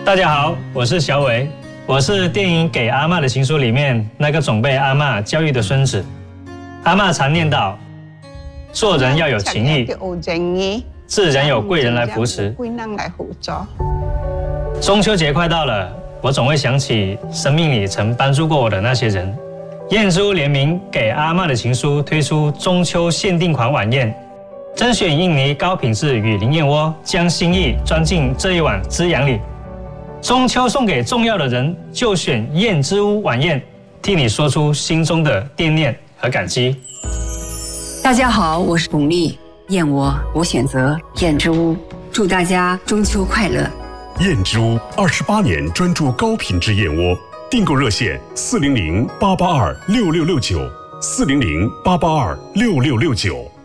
大家好，我是小伟，我是电影《给阿嬷的情书》里面那个总被阿嬷教育的孙子。阿嬷常念叨，做人要有情义，自然有贵人来扶持。中秋节快到了，我总会想起生命里曾帮助过我的那些人。燕之屋联名《给阿嬷的情书》推出中秋限定款晚宴，甄选印尼高品质雨林燕窝，将心意装进这一碗滋养里。中秋送给重要的人，就选燕之屋晚宴，替你说出心中的惦念和感激。 大家好，我是巩俐，燕窝我选择燕之屋，祝大家中秋快乐。 燕之屋28年专注高品质燕窝，订购热线400-882-6669，400-882-6669。